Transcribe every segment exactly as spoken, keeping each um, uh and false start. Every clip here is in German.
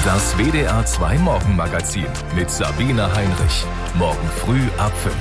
Das W D R zwei Morgenmagazin mit Sabine Heinrich. Morgen früh ab fünf.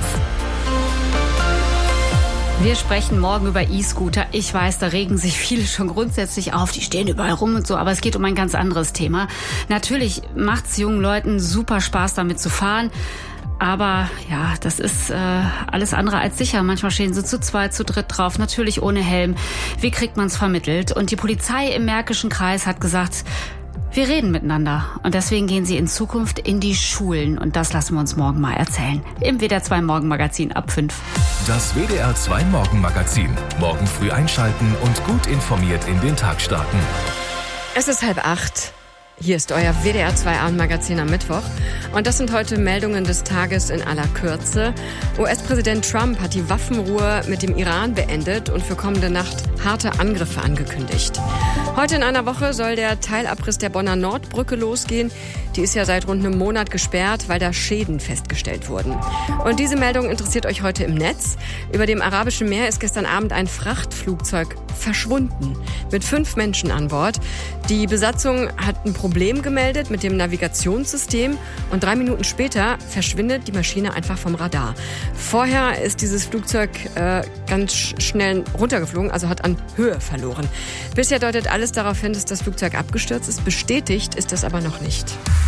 Wir sprechen morgen über E-Scooter. Ich weiß, da regen sich viele schon grundsätzlich auf. Die stehen überall rum und so. Aber es geht um ein ganz anderes Thema. Natürlich macht es jungen Leuten super Spaß, damit zu fahren. Aber ja, das ist äh, alles andere als sicher. Manchmal stehen sie zu zweit, zu dritt drauf, natürlich ohne Helm. Wie kriegt man es vermittelt? Und die Polizei im Märkischen Kreis hat gesagt, wir reden miteinander. Und deswegen gehen sie in Zukunft in die Schulen. Und das lassen wir uns morgen mal erzählen. Im W D R zwei Morgenmagazin ab fünf. Das W D R zwei Morgenmagazin. Morgen früh einschalten und gut informiert in den Tag starten. Es ist halb acht. Hier ist euer W D R zwei Abendmagazin am Mittwoch. Und das sind heute Meldungen des Tages in aller Kürze. U S-Präsident Trump hat die Waffenruhe mit dem Iran beendet und für kommende Nacht harte Angriffe angekündigt. Heute in einer Woche soll der Teilabriss der Bonner Nordbrücke losgehen. Die ist ja seit rund einem Monat gesperrt, weil da Schäden festgestellt wurden. Und diese Meldung interessiert euch heute im Netz. Über dem Arabischen Meer ist gestern Abend ein Frachtflugzeug verschwunden mit fünf Menschen an Bord. Die Besatzung hat ein Problem gemeldet mit dem Navigationssystem und drei Minuten später verschwindet die Maschine einfach vom Radar. Vorher ist dieses Flugzeug äh, ganz schnell runtergeflogen, also hat an Höhe verloren. Bisher deutet alles darauf hin, dass das Flugzeug abgestürzt ist. Bestätigt ist das aber noch nicht.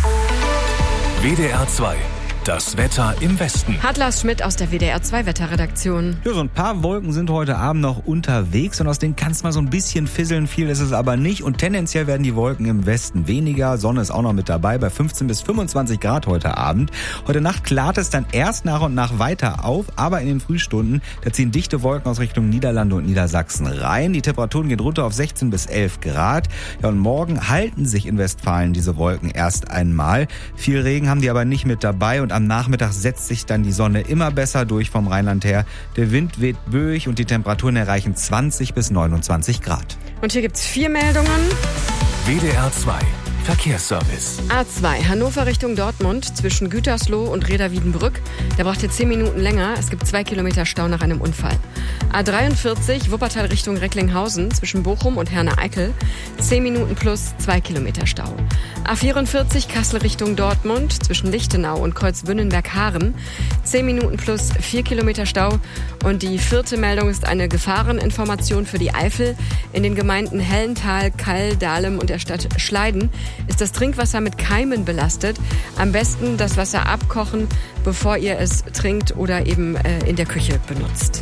W D R zwei. Das Wetter im Westen. Hat Lars Schmidt aus der W D R zwei Wetterredaktion. Ja, so ein paar Wolken sind heute Abend noch unterwegs und aus denen kann es mal so ein bisschen fisseln. Viel ist es aber nicht und tendenziell werden die Wolken im Westen weniger. Sonne ist auch noch mit dabei bei fünfzehn bis fünfundzwanzig Grad heute Abend. Heute Nacht klart es dann erst nach und nach weiter auf, aber in den Frühstunden, da ziehen dichte Wolken aus Richtung Niederlande und Niedersachsen rein. Die Temperaturen gehen runter auf sechzehn bis elf Grad. Ja, und morgen halten sich in Westfalen diese Wolken erst einmal. Viel Regen haben die aber nicht mit dabei und am Nachmittag setzt sich dann die Sonne immer besser durch vom Rheinland her. Der Wind weht böig und die Temperaturen erreichen zwanzig bis neunundzwanzig Grad. Und hier gibt's vier Meldungen. W D R zwei. Verkehrsservice. A zwei, Hannover Richtung Dortmund zwischen Gütersloh und Reda-Wiedenbrück. Der braucht hier zehn Minuten länger. Es gibt zwei Kilometer Stau nach einem Unfall. A dreiundvierzig, Wuppertal Richtung Recklinghausen zwischen Bochum und Herne-Eickel. zehn Minuten plus zwei Kilometer Stau. A vierundvierzig, Kassel Richtung Dortmund zwischen Lichtenau und Kreuzwünnenberg-Haren. zehn Minuten plus vier Kilometer Stau. Und die vierte Meldung ist eine Gefahreninformation für die Eifel. In den Gemeinden Hellental, Kall, Dahlem und der Stadt Schleiden ist das Trinkwasser mit Keimen belastet. Am besten das Wasser abkochen, bevor ihr es trinkt oder eben äh, in der Küche benutzt.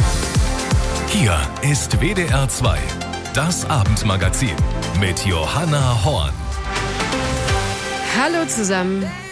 Hier ist W D R zwei. Das Abendmagazin mit Johanna Horn. Hallo zusammen.